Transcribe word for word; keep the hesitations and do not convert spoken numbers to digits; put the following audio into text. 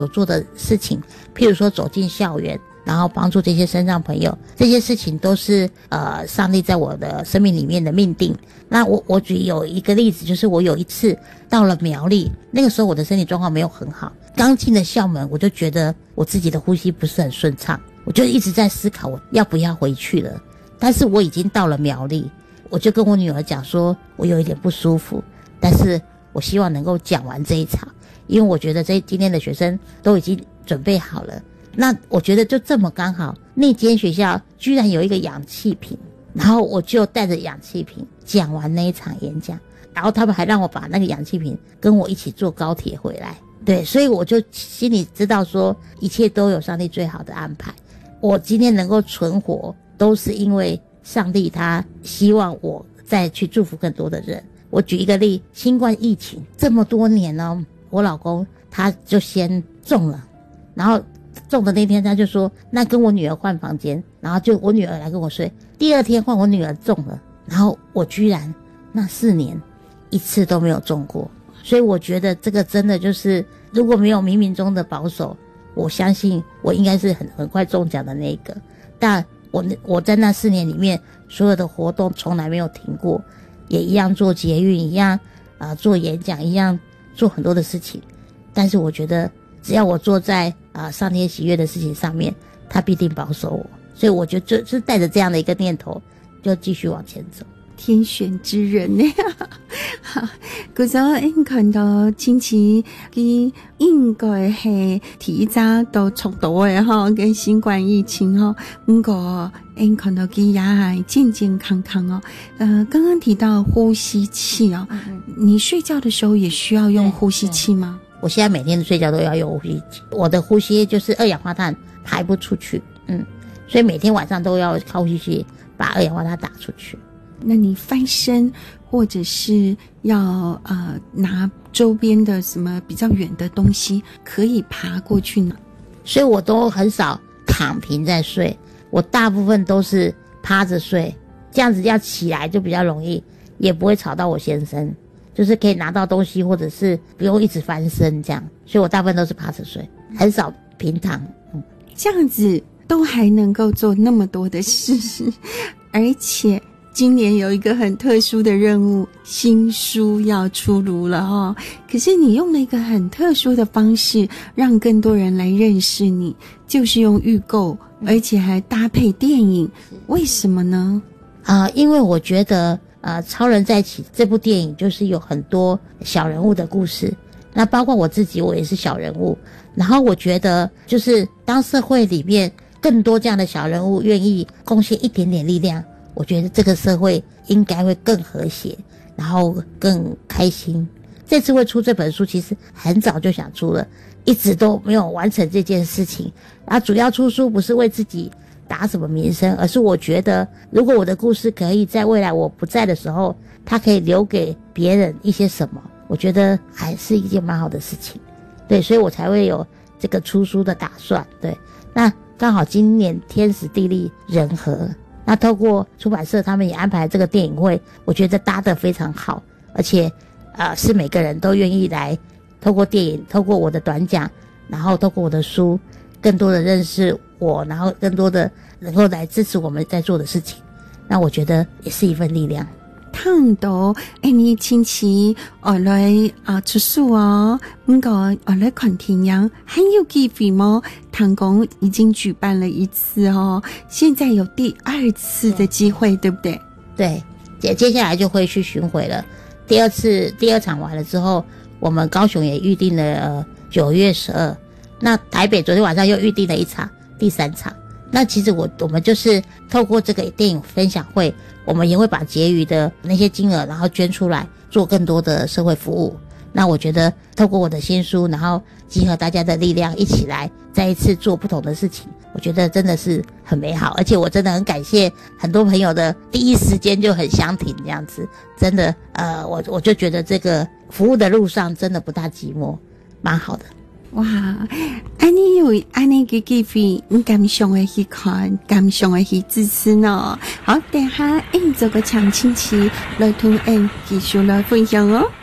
有做的事情，譬如说走进校园，然后帮助这些身障朋友，这些事情都是呃上帝在我的生命里面的命定。那我我举有一个例子，就是我有一次到了苗栗，那个时候我的身体状况没有很好，刚进了校门，我就觉得我自己的呼吸不是很顺畅，我就一直在思考我要不要回去了。但是我已经到了苗栗，我就跟我女儿讲说，我有一点不舒服，但是我希望能够讲完这一场，因为我觉得这今天的学生都已经准备好了。那我觉得就这么刚好，那间学校居然有一个氧气瓶，然后我就带着氧气瓶讲完那一场演讲，然后他们还让我把那个氧气瓶跟我一起坐高铁回来。对，所以我就心里知道说，一切都有上帝最好的安排。我今天能够存活，都是因为上帝他希望我再去祝福更多的人。我举一个例，新冠疫情这么多年呢，我老公他就先中了，然后中的那天他就说，那跟我女儿换房间，然后就我女儿来跟我睡。第二天换我女儿中了，然后我居然那四年一次都没有中过。所以我觉得这个真的就是，如果没有冥冥中的保守，我相信我应该是很很快中奖的那一个。但我我在那四年里面，所有的活动从来没有停过，也一样做捷运，一样啊、呃、做演讲，一样做很多的事情。但是我觉得，只要我坐在啊、呃、上天喜悦的事情上面，他必定保守我。所以我就就是带着这样的一个念头，就继续往前走。 天选之人呢？古早因看到亲戚佢应该系提早都出道的哈，跟新冠疫情哈，不过因看到佢也还健健康康哦。呃，刚刚提到呼吸器哦，嗯、你睡觉的时候也需要用呼吸器吗？ 我现在每天睡觉都要用呼吸器，我的呼吸就是二氧化碳排不出去，嗯，所以每天晚上都要靠呼吸器把二氧化碳打出去。 那你翻身或者是要呃拿周边的什么比较远的东西可以爬过去呢？ 所以我都很少躺平在睡，我大部分都是趴着睡，这样子要起来就比较容易，也不会吵到我先生，就是可以拿到东西或者是不用一直翻身这样，所以我大部分都是趴着睡，很少平躺。嗯， 这样子都还能够做那么多的事，而且今年有一个很特殊的任务，新书要出炉了哦。可是你用了一个很特殊的方式，让更多人来认识你，就是用预购，而且还搭配电影。为什么呢？ 啊、呃，因为我觉得呃，超人在一起这部电影就是有很多小人物的故事，那包括我自己，我也是小人物。然后我觉得，就是当社会里面更多这样的小人物愿意贡献一点点力量，我觉得这个社会应该会更和谐，然后更开心。这次会出这本书，其实很早就想出了，一直都没有完成这件事情。然后主要出书不是为自己打什么名声，而是我觉得，如果我的故事可以在未来我不在的时候，它可以留给别人一些什么，我觉得还是一件蛮好的事情。对，所以我才会有这个出书的打算。对，那刚好今年天时地利人和，那透过出版社他们也安排这个电影会，我觉得搭得非常好，而且呃是每个人都愿意来透过电影，透过我的短讲，然后透过我的书，更多的认识我，然后更多的能够来支持我们在做的事情，那我觉得也是一份力量。 烫到诶，你亲戚我来啊出书哦，不过我来看天阳很有机会吗？唐公已经举办了一次哦，现在有第二次的机会，对不对？ 对，接接下来就会去巡回了。第二次第二场完了之后，我们高雄也预定了呃九月十二，那台北昨天晚上又预定了一场第三场。那其实我我们就是透过这个电影分享会，我们也会把结余的那些金额然后捐出来做更多的社会服务。那我觉得透过我的新书，然后集合大家的力量一起来再一次做不同的事情，我觉得真的是很美好。而且我真的很感谢很多朋友的第一时间就很相挺这样子，真的呃我我就觉得这个服务的路上真的不大寂寞，蛮好的。 哇，安尼有安尼个机会，你敢想会去看，敢想会去支持呢？好，等下应这个强亲戚来同俺继续来分享哦。